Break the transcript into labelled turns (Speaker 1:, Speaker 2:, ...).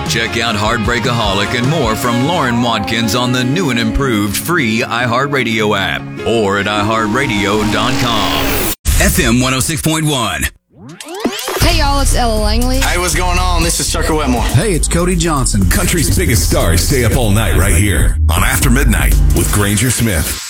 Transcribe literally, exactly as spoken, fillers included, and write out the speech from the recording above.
Speaker 1: Check out Heartbreakaholic and more from Lauren Watkins on the new and improved free iHeartRadio app or at i heart radio dot com.
Speaker 2: F M one oh six point one.
Speaker 3: Hey, y'all, it's Ella Langley.
Speaker 4: Hey, what's going on? This is Tucker Wetmore.
Speaker 5: Hey, it's Cody Johnson.
Speaker 6: Country's biggest stars stay up all night right here on After Midnight with Granger Smith.